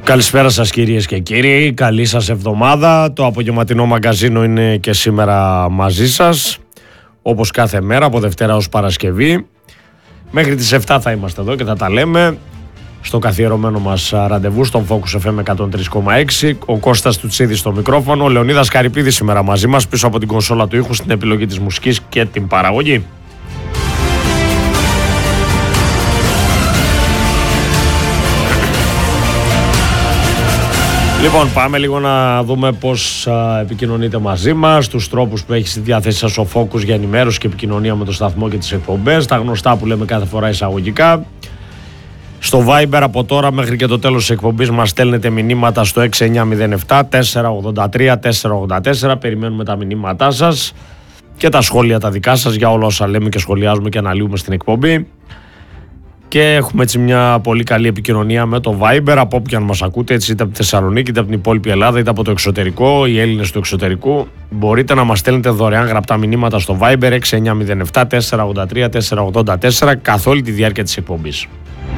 Καλησπέρα σας κυρίες και κύριοι, καλή σας εβδομάδα. Το απογευματινό μαγκαζίνο είναι και σήμερα μαζί σας, όπως κάθε μέρα από Δευτέρα ως Παρασκευή. Μέχρι τις 7 θα είμαστε εδώ και θα τα λέμε στο καθιερωμένο μας ραντεβού στον Focus FM 103,6. Ο Κώστας Τουτσίδης στο μικρόφωνο, ο Λεωνίδας Καρυπίδης σήμερα μαζί μας πίσω από την κονσόλα του ήχου στην επιλογή της μουσικής και την παραγωγή. Λοιπόν, πάμε λίγο να δούμε πώς επικοινωνείτε μαζί μας, τους τρόπους που έχει στη διάθεσή σας ο Focus για ενημέρωση και επικοινωνία με το σταθμό και τις εκπομπές, τα γνωστά που λέμε κάθε φορά εισαγωγικά. Στο Viber από τώρα μέχρι και το τέλος της εκπομπής μας στέλνετε μηνύματα στο 6907 483 484. Περιμένουμε τα μηνύματά σας και τα σχόλια τα δικά σας για όλα όσα λέμε και σχολιάζουμε και αναλύουμε στην εκπομπή. Και έχουμε έτσι μια πολύ καλή επικοινωνία με το Viber από όποιον μας ακούτε, έτσι είτε από τη Θεσσαλονίκη, είτε από την υπόλοιπη Ελλάδα, είτε από το εξωτερικό, οι Έλληνες του εξωτερικού. Μπορείτε να μας στέλνετε δωρεάν γραπτά μηνύματα στο Viber 6907 483 484 καθ' όλη τη διάρκεια της εκπομπής.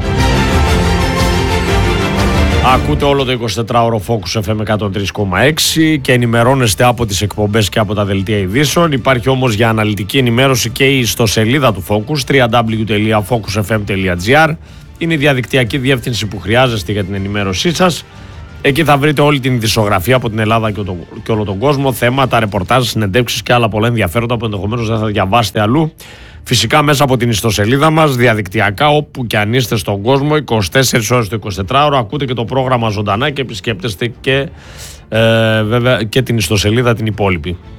Ακούτε όλο το 24ωρο Focus FM 103,6 και ενημερώνεστε από τις εκπομπές και από τα δελτία ειδήσεων. Υπάρχει όμως για αναλυτική ενημέρωση και η ιστοσελίδα του Focus, www.focusfm.gr. Είναι η διαδικτυακή διεύθυνση που χρειάζεστε για την ενημέρωσή σας. Εκεί θα βρείτε όλη την ειδησιογραφία από την Ελλάδα και όλο τον κόσμο, θέματα, ρεπορτάζ, συνεντεύξεις και άλλα πολλά ενδιαφέροντα που ενδεχομένως δεν θα διαβάσετε αλλού. Φυσικά μέσα από την ιστοσελίδα μας, διαδικτυακά, όπου και αν είστε στον κόσμο, 24 ώρες το 24ωρο, ακούτε και το πρόγραμμα ζωντανά και επισκέπτεστε και, βέβαια, και την ιστοσελίδα την υπόλοιπη.